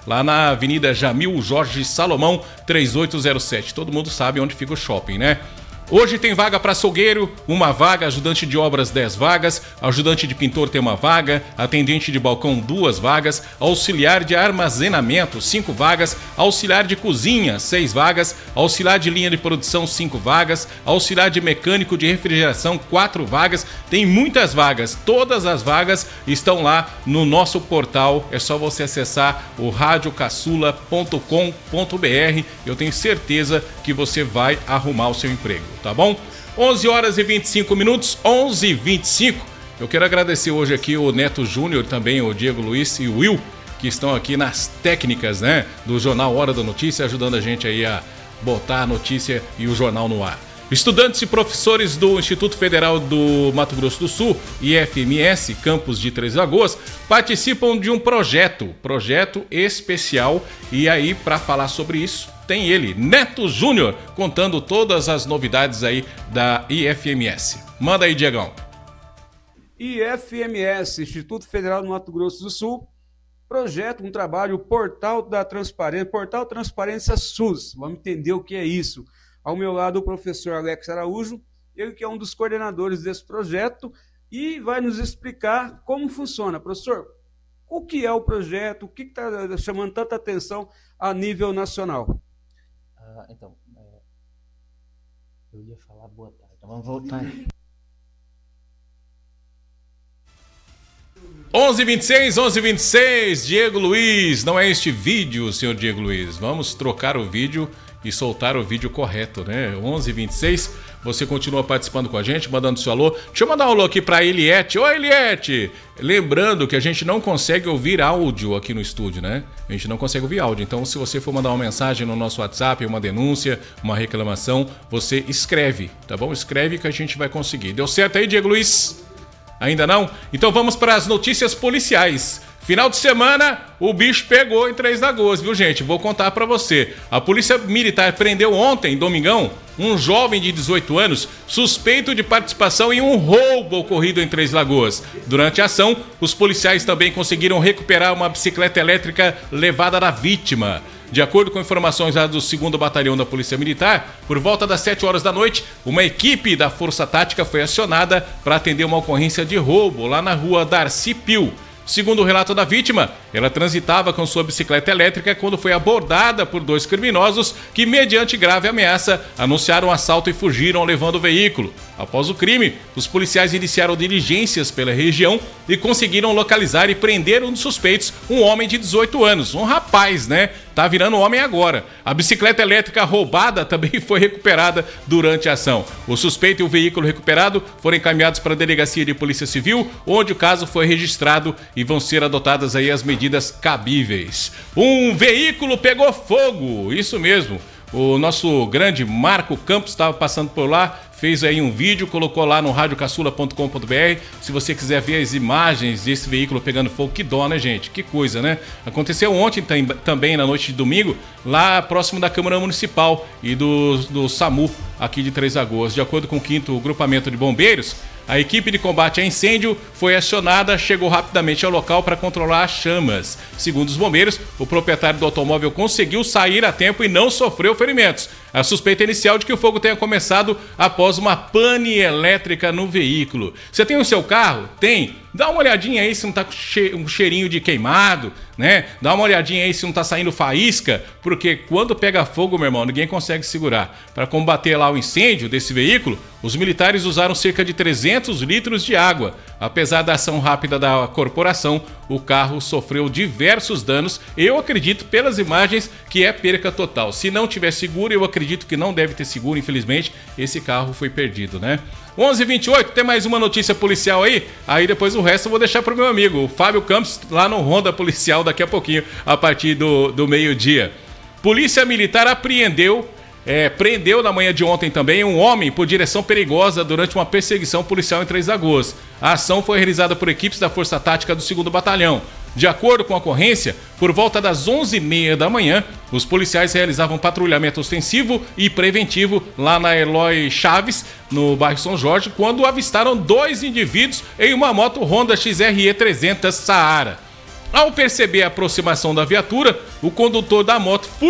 lá na Avenida Jamil Jorge Salomão, 3807. Todo mundo sabe onde fica o shopping, né? Hoje tem vaga para açougueiro, uma vaga, ajudante de obras 10 vagas, ajudante de pintor tem uma vaga, atendente de balcão 2 vagas, auxiliar de armazenamento 5 vagas, auxiliar de cozinha 6 vagas, auxiliar de linha de produção 5 vagas, auxiliar de mecânico de refrigeração 4 vagas, tem muitas vagas, todas as vagas estão lá no nosso portal, é só você acessar o radiocaçula.com.br, eu tenho certeza que você vai arrumar o seu emprego. Tá bom? 11 horas e 25 minutos, 11h25. Eu quero agradecer hoje aqui o Neto Júnior, também o Diego Luiz e o Will, que estão aqui nas técnicas, né, do Jornal Hora da Notícia, ajudando a gente aí a botar a notícia e o jornal no ar. Estudantes e professores do Instituto Federal do Mato Grosso do Sul, IFMS, campus de Três Lagoas, participam de um projeto especial. E aí, para falar sobre isso, tem ele, Neto Júnior, contando todas as novidades aí da IFMS. Manda aí, Diegão. IFMS, Instituto Federal do Mato Grosso do Sul, projeto, um trabalho, o Portal da Transparência, Portal Transparência SUS. Vamos entender o que é isso. Ao meu lado, o professor Alex Araújo, ele que é um dos coordenadores desse projeto e vai nos explicar como funciona. Professor, o que é o projeto, o que está chamando tanta atenção a nível nacional? Eu ia falar boa tarde, então vamos voltar aí. 11h26, Diego Luiz, não é este vídeo, senhor Diego Luiz, vamos trocar o vídeo e soltar o vídeo correto, né? 11h26, você continua participando com a gente, mandando seu alô. Deixa eu mandar um alô aqui pra Eliette. Oi, Eliette! Lembrando que a gente não consegue ouvir áudio aqui no estúdio, né? A gente não consegue ouvir áudio, então se você for mandar uma mensagem no nosso WhatsApp, uma denúncia, uma reclamação, você escreve, tá bom? Escreve que a gente vai conseguir. Deu certo aí, Diego Luiz? Ainda não? Então vamos para as notícias policiais. Final de semana, o bicho pegou em Três Lagoas, viu, gente? Vou contar pra você. A Polícia Militar prendeu ontem, domingão, um jovem de 18 anos suspeito de participação em um roubo ocorrido em Três Lagoas. Durante a ação, os policiais também conseguiram recuperar uma bicicleta elétrica levada da vítima. De acordo com informações lá do 2º Batalhão da Polícia Militar, por volta das 7 horas da noite, uma equipe da Força Tática foi acionada para atender uma ocorrência de roubo lá na rua Darcy Pio. Segundo o relato da vítima, ela transitava com sua bicicleta elétrica quando foi abordada por 2 criminosos que, mediante grave ameaça, anunciaram um assalto e fugiram levando o veículo. Após o crime, os policiais iniciaram diligências pela região e conseguiram localizar e prender um dos suspeitos, um homem de 18 anos, um rapaz, né? Tá virando homem agora. A bicicleta elétrica roubada também foi recuperada durante a ação. O suspeito e o veículo recuperado foram encaminhados para a Delegacia de Polícia Civil, onde o caso foi registrado e vão ser adotadas aí as medidas cabíveis. Um veículo pegou fogo, isso mesmo. O nosso grande Marco Campos estava passando por lá, fez aí um vídeo, colocou lá no radiocaçula.com.br. Se você quiser ver as imagens desse veículo pegando fogo, que dó, né, gente? Que coisa, né? Aconteceu ontem também, na noite de domingo, lá próximo da Câmara Municipal e do SAMU, aqui de Três Lagoas. De acordo com o 5º Grupamento de Bombeiros, a equipe de combate a incêndio foi acionada, chegou rapidamente ao local para controlar as chamas. Segundo os bombeiros, o proprietário do automóvel conseguiu sair a tempo e não sofreu ferimentos. A suspeita inicial de que o fogo tenha começado após uma pane elétrica no veículo. Você tem o seu carro? Tem? Dá uma olhadinha aí se não tá com um cheirinho de queimado, né? Dá uma olhadinha aí se não tá saindo faísca, porque quando pega fogo, meu irmão, ninguém consegue segurar. Para combater lá o incêndio desse veículo, os militares usaram cerca de 300 litros de água. Apesar da ação rápida da corporação, o carro sofreu diversos danos. Eu acredito, pelas imagens, que é perca total. Se não tiver seguro, eu acredito que não deve ter seguro, infelizmente, esse carro foi perdido, né? 11h28, tem mais uma notícia policial aí? Aí depois o resto eu vou deixar pro meu amigo, o Fábio Campos, lá no Ronda Policial, daqui a pouquinho, a partir do meio-dia. Polícia Militar prendeu na manhã de ontem também um homem por direção perigosa durante uma perseguição policial em Três Lagoas. A ação foi realizada por equipes da Força Tática do 2º Batalhão. De acordo com a ocorrência, por volta das 11h30 da manhã, os policiais realizavam patrulhamento ostensivo e preventivo lá na Eloy Chaves, no bairro São Jorge, quando avistaram 2 indivíduos em uma moto Honda XRE 300 Saara. Ao perceber a aproximação da viatura, o condutor da moto